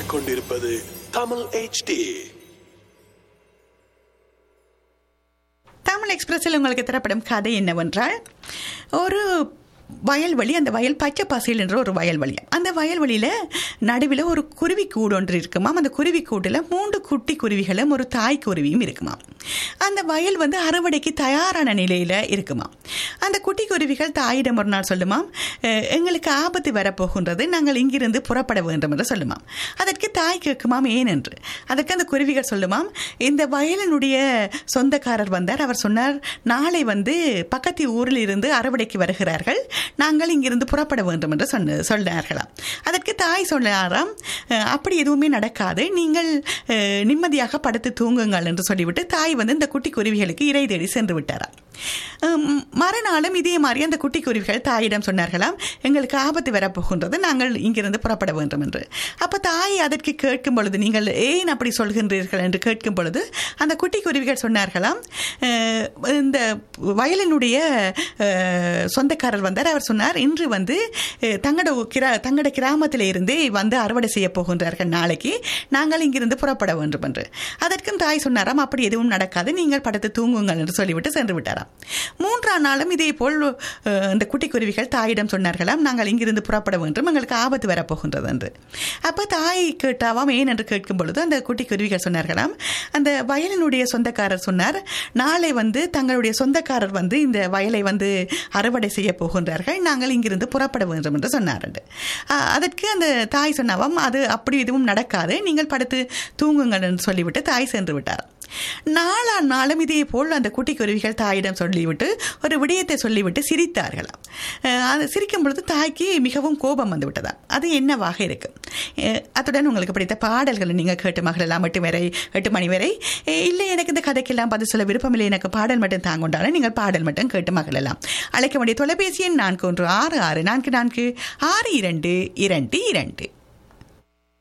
கேட்டுக்கொண்டிருப்பது தமிழ் HD. தமிழ் எக்ஸ்பிரஸில் உங்களுக்கு தரப்படும் கதை என்னவென்றால், ஒரு வயல்வெளி, அந்த வயல் பச்சை பசையில் என்ற ஒரு வயல்வெளி. அந்த வயல்வெளியில் நடுவில் ஒரு குருவி கூடு ஒன்று இருக்குமாம். அந்த குருவி கூட்டில் 3 குட்டி குருவிகளும் ஒரு தாய் குருவியும் இருக்குமாம். அந்த வயல் அறுவடைக்கு தயாரான நிலையில் இருக்குமாம். அந்த குட்டி குருவிகள் தாயிடம் ஒரு நாள் சொல்லுமாம், எங்களுக்கு ஆபத்து வரப்போகின்றது, நாங்கள் இங்கிருந்து புறப்பட வேண்டும் என்று சொல்லுமாம். அதற்கு தாய் கேட்குமாம் ஏன் என்று. அதற்கு அந்த குருவிகள் சொல்லுமாம், இந்த வயலினுடைய சொந்தக்காரர் வந்தார், அவர் சொன்னார் நாளை பக்கத்து ஊரில் இருந்து அறுவடைக்கு வருகிறார்கள், நாங்கள் இங்கிருந்து புறப்பட வேண்டும் என்று சொன்னார்களாம். அதற்கு தாய் சொன்னாராம், அப்படி எதுவுமே நடக்காது, நீங்கள் நிம்மதியாக படுத்து தூங்குங்கள் என்று சொல்லிவிட்டு தாய் இந்த குட்டி குருவிகளுக்கு இறை தேடி சென்று விட்டாராம். மறுநாளும் இதே மாதிரி அந்த குட்டி குருவிகள் தாயிடம் சொன்னார்களாம், எங்களுக்கு ஆபத்து வரப்போகின்றது, நாங்கள் இங்கிருந்து புறப்பட வேண்டும் என்று. அப்போ தாய் அதற்கு கேட்கும் பொழுது, நீங்கள் ஏன் அப்படி சொல்கின்றீர்கள் என்று கேட்கும் பொழுது அந்த குட்டி குருவிகள் சொன்னார்களாம், இந்த வயலினுடைய சொந்தக்காரர் வந்தார், அவர் சொன்னார் இன்று தங்களோட கிராமத்தில் இருந்து அறுவடை செய்ய போகின்றார்கள், நாளைக்கு நாங்கள் இங்கிருந்து புறப்பட வேண்டும் என்று. அதற்கும் தாய் சொன்னாராம், அப்படி எதுவும் நடக்காது, நீங்கள் படுத்து தூங்குங்கள் என்று சொல்லிவிட்டு சென்று விட்டாராம். 3ஆம் நாளும் இதே போல் இந்த குட்டி குருவிகள் தாயிடம் சொன்னார்களாம், நாங்கள் இங்கிருந்து புறப்பட வேண்டும், எங்களுக்கு ஆபத்து வரப்போகின்றது என்று. அப்போ தாய் கேட்டாவாம் ஏன் என்று கேட்கும் பொழுது அந்த குட்டி குருவிகள் சொன்னார்களாம், அந்த வயலினுடைய சொந்தக்காரர் சொன்னார், நாளை தங்களுடைய சொந்தக்காரர் இந்த வயலை அறுவடை செய்ய போகின்றார்கள், நாங்கள் இங்கிருந்து புறப்பட வேண்டும் என்று சொன்னார். அதற்கு அந்த தாய் சொன்னாவாம், அது அப்படி எதுவும் நடக்காது, நீங்கள் படுத்து தூங்குங்கள் என்று சொல்லிவிட்டு தாய் சென்று விட்டார். 4ஆம் நாளும் இதே போல் அந்த குட்டி குருவிகள் தாயிடம் சொல்லிவிட்டு ஒரு விடயத்தை சொல்லிவிட்டு சிரித்தார்களாம். அது சிரிக்கும் பொழுது தாய்க்கு மிகவும் கோபம் வந்து விட்டதாம். அது என்னவாக இருக்கு? அத்துடன் உங்களுக்கு பிடித்த பாடல்களை நீங்கள் கேட்டு மகளெல்லாம் 8 மணி வரை. இல்லை, எனக்கு இந்த கதைக்கெல்லாம் பதில் சொல்ல விருப்பமில்லை, எனக்கு பாடல் மட்டும் தாங்கொண்டாலும் நீங்கள் பாடல் மட்டும் கேட்டு மகளெல்லாம். அழைக்க வேண்டிய தொலைபேசி எண் 4166446222.